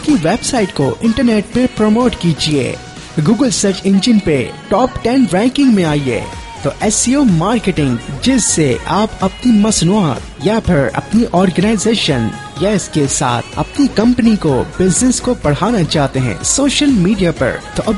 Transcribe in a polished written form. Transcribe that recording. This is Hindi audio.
अपनी वेबसाइट को इंटरनेट पे प्रमोट कीजिए, गूगल सर्च इंजन पे टॉप 10 रैंकिंग में आइए। तो SEO मार्केटिंग, जिससे आप अपनी मसनूआत या फिर अपनी ऑर्गेनाइजेशन या इसके साथ अपनी कंपनी को, बिजनेस को बढ़ाना चाहते हैं सोशल मीडिया पर, तो